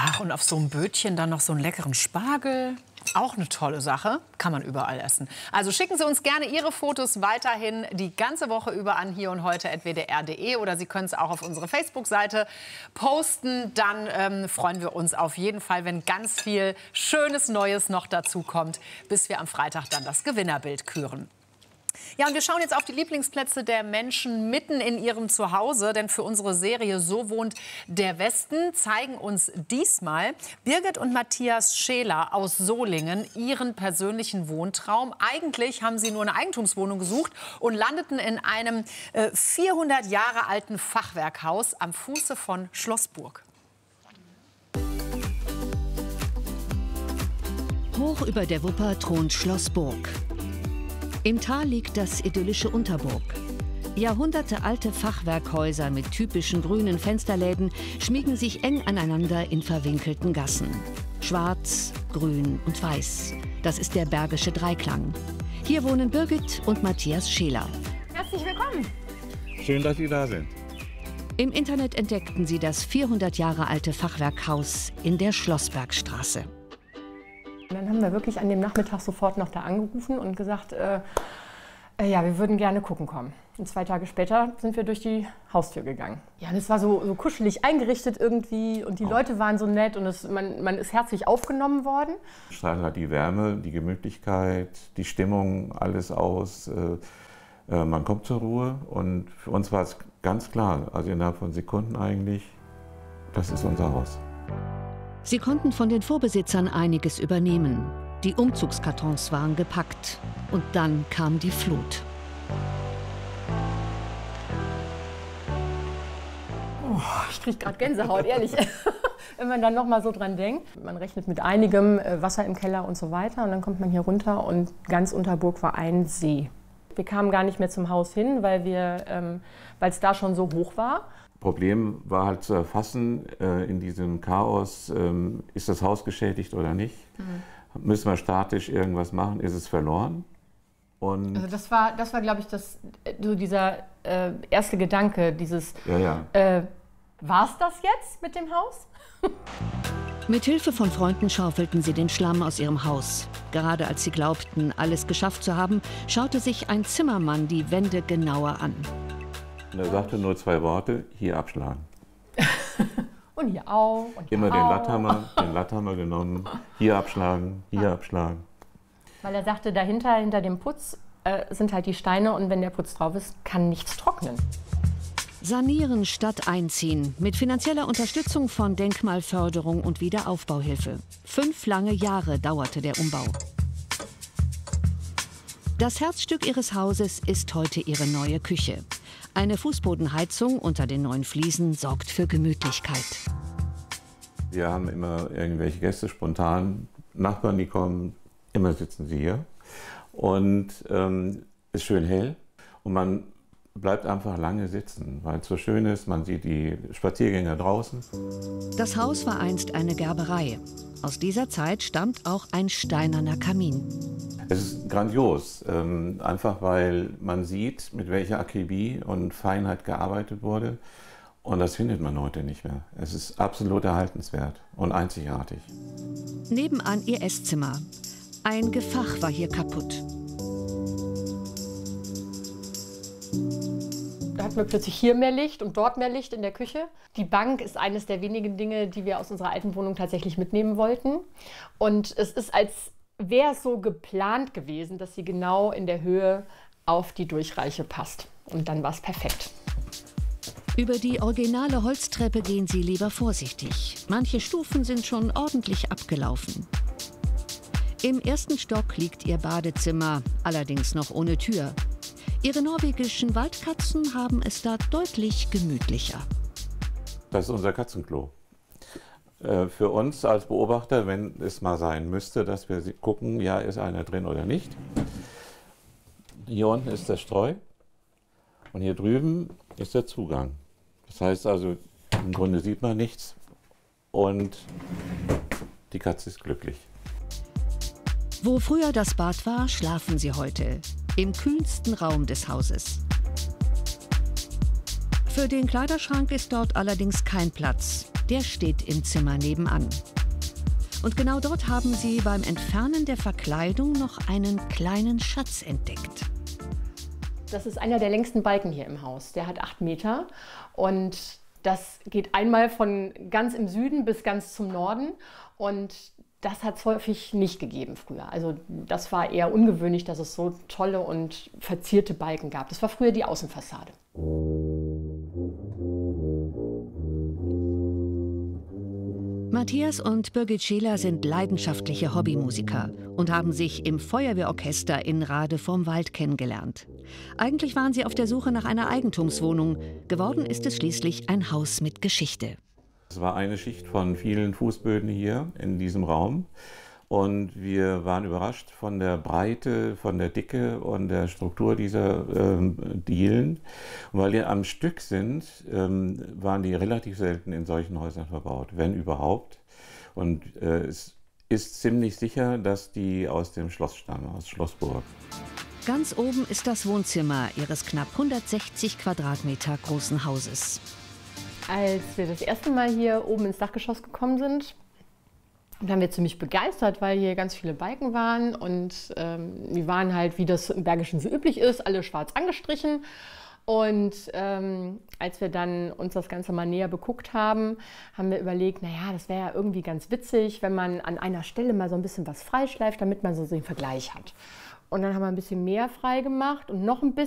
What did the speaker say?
Ach, und auf so einem Bötchen dann noch so einen leckeren Spargel. Auch eine tolle Sache. Kann man überall essen. Also schicken Sie uns gerne Ihre Fotos weiterhin die ganze Woche über an hier-und-heute@wdr.de oder Sie können es auch auf unsere Facebook-Seite posten. Dann freuen wir uns auf jeden Fall, wenn ganz viel Schönes Neues noch dazu kommt, bis wir am Freitag dann das Gewinnerbild küren. Ja, und wir schauen jetzt auf die Lieblingsplätze der Menschen mitten in ihrem Zuhause. Denn für unsere Serie So wohnt der Westen zeigen uns diesmal Birgit und Matthias Scheler aus Solingen ihren persönlichen Wohntraum. Eigentlich haben sie nur eine Eigentumswohnung gesucht und landeten in einem 400 Jahre alten Fachwerkhaus am Fuße von Schlossburg. Hoch über der Wupper thront Schlossburg. Im Tal liegt das idyllische Unterburg. Jahrhundertealte Fachwerkhäuser mit typischen grünen Fensterläden schmiegen sich eng aneinander in verwinkelten Gassen. Schwarz, Grün und Weiß. Das ist der Bergische Dreiklang. Hier wohnen Birgit und Matthias Scheler. Herzlich willkommen. Schön, dass Sie da sind. Im Internet entdeckten sie das 400 Jahre alte Fachwerkhaus in der Schlossbergstraße. Dann haben wir wirklich an dem Nachmittag sofort noch da angerufen und gesagt, ja, wir würden gerne gucken kommen. Und 2 Tage später sind wir durch die Haustür gegangen. Ja, und es war so kuschelig eingerichtet irgendwie und die Leute waren so nett und man ist herzlich aufgenommen worden. Strahlt halt die Wärme, die Gemütlichkeit, die Stimmung, alles aus. Man kommt zur Ruhe und für uns war es ganz klar, also innerhalb von Sekunden eigentlich, das ist unser Haus. Sie konnten von den Vorbesitzern einiges übernehmen. Die Umzugskartons waren gepackt. Und dann kam die Flut. Oh, ich kriege gerade Gänsehaut, ehrlich. Wenn man dann noch mal so dran denkt. Man rechnet mit einigem Wasser im Keller und so weiter. Und dann kommt man hier runter und ganz Unterburg war ein See. Wir kamen gar nicht mehr zum Haus hin, weil es da schon so hoch war. Problem war halt zu erfassen, in diesem Chaos, ist das Haus geschädigt oder nicht? Müssen wir statisch irgendwas machen? Ist es verloren? Und also das war glaube ich, dieser erste Gedanke, dieses, war es das jetzt mit dem Haus? Mit Hilfe von Freunden schaufelten sie den Schlamm aus ihrem Haus. Gerade als sie glaubten, alles geschafft zu haben, schaute sich ein Zimmermann die Wände genauer an. Er sagte nur 2 Worte, hier abschlagen. Und hier auch. Und hier immer auch. Den Latthammer genommen, hier abschlagen, hier abschlagen. Weil er sagte, dahinter, hinter dem Putz, sind halt die Steine und wenn der Putz drauf ist, kann nichts trocknen. Sanieren statt einziehen, mit finanzieller Unterstützung von Denkmalförderung und Wiederaufbauhilfe. 5 lange Jahre dauerte der Umbau. Das Herzstück ihres Hauses ist heute ihre neue Küche. Eine Fußbodenheizung unter den neuen Fliesen sorgt für Gemütlichkeit. Wir haben immer irgendwelche Gäste, spontan, Nachbarn, die kommen, immer sitzen sie hier. Und ist schön hell und man bleibt einfach lange sitzen, weil es so schön ist, man sieht die Spaziergänger draußen. Das Haus war einst eine Gerberei. Aus dieser Zeit stammt auch ein steinerner Kamin. Es ist grandios, einfach weil man sieht, mit welcher Akribie und Feinheit gearbeitet wurde. Und das findet man heute nicht mehr. Es ist absolut erhaltenswert und einzigartig. Nebenan ihr Esszimmer. Ein Gefach war hier kaputt. Da hatten wir plötzlich hier mehr Licht und dort mehr Licht in der Küche. Die Bank ist eines der wenigen Dinge, die wir aus unserer alten Wohnung tatsächlich mitnehmen wollten. Und es ist, als wäre es so geplant gewesen, dass sie genau in der Höhe auf die Durchreiche passt. Und dann war es perfekt. Über die originale Holztreppe gehen sie lieber vorsichtig. Manche Stufen sind schon ordentlich abgelaufen. Im 1. Stock liegt ihr Badezimmer, allerdings noch ohne Tür. Ihre norwegischen Waldkatzen haben es da deutlich gemütlicher. Das ist unser Katzenklo. Für uns als Beobachter, wenn es mal sein müsste, dass wir gucken, ja, ist einer drin oder nicht. Hier unten ist der Streu und hier drüben ist der Zugang. Das heißt also, im Grunde sieht man nichts und die Katze ist glücklich. Wo früher das Bad war, schlafen sie heute. Im kühlsten Raum des Hauses. Für den Kleiderschrank ist dort allerdings kein Platz. Der steht im Zimmer nebenan. Und genau dort haben sie beim Entfernen der Verkleidung noch einen kleinen Schatz entdeckt. Das ist einer der längsten Balken hier im Haus. Der hat 8 Meter und das geht einmal von ganz im Süden bis ganz zum Norden. Und das hat es häufig nicht gegeben früher. Also das war eher ungewöhnlich, dass es so tolle und verzierte Balken gab. Das war früher die Außenfassade. Matthias und Birgit Scheler sind leidenschaftliche Hobbymusiker und haben sich im Feuerwehrorchester in Rade vorm Wald kennengelernt. Eigentlich waren sie auf der Suche nach einer Eigentumswohnung. Geworden ist es schließlich ein Haus mit Geschichte. Es war eine Schicht von vielen Fußböden hier in diesem Raum. Und wir waren überrascht von der Breite, von der Dicke und der Struktur dieser Dielen. Und weil die am Stück sind, waren die relativ selten in solchen Häusern verbaut, wenn überhaupt. Und es ist ziemlich sicher, dass die aus dem Schloss stammen, aus Schlossburg. Ganz oben ist das Wohnzimmer ihres knapp 160 Quadratmeter großen Hauses. Als wir das erste Mal hier oben ins Dachgeschoss gekommen sind, waren wir ziemlich begeistert, weil hier ganz viele Balken waren und die waren halt, wie das im Bergischen so üblich ist, alle schwarz angestrichen. Und als wir dann uns das Ganze mal näher beguckt haben, haben wir überlegt, naja, das wäre ja irgendwie ganz witzig, wenn man an einer Stelle mal so ein bisschen was freischleift, damit man so den Vergleich hat. Und dann haben wir ein bisschen mehr frei gemacht und noch ein bisschen.